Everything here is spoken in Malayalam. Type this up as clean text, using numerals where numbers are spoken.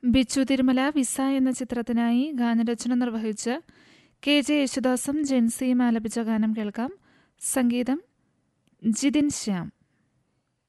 ബിച്ചു തിരുമല വിസ എന്ന ചിത്രത്തിനായി ഗാനരചന നിർവഹിച്ച് കെ.ജെ. യേശുദാസും ജെൻസിയും ആലപിച്ച ഗാനം കേൾക്കാം. സംഗീതം ജിതിൻ ശ്യാം.